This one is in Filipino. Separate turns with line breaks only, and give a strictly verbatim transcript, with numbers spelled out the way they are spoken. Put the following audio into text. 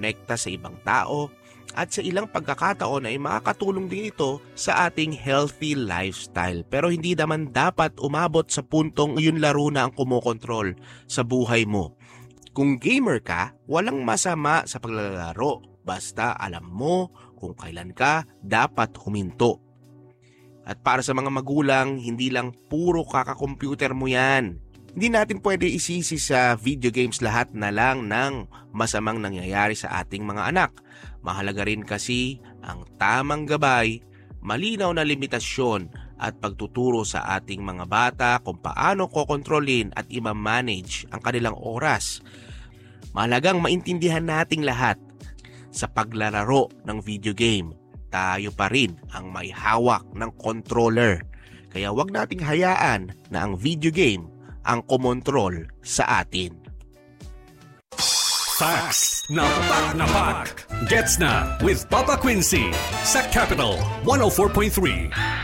makakonekta sa ibang tao, at sa ilang pagkakataon ay makakatulong din ito sa ating healthy lifestyle. Pero hindi naman dapat umabot sa puntong yung laro na ang kumokontrol sa buhay mo. Kung gamer ka, walang masama sa paglalaro. Basta alam mo kung kailan ka dapat huminto. At para sa mga magulang, hindi lang puro kaka-computer mo yan. Hindi natin pwede isisi sa video games lahat na lang ng masamang nangyayari sa ating mga anak. Mahalaga rin kasi ang tamang gabay, malinaw na limitasyon at pagtuturo sa ating mga bata kung paano kokontrolin at i-manage ang kanilang oras. Mahalagang maintindihan nating lahat sa paglalaro ng video game. Tayo pa rin ang may hawak ng controller. Kaya wag nating hayaan na ang video game ang kumontrol sa atin.
Facts na pak na pak. Gets na with Papa Quincy sa Capital one oh four point three.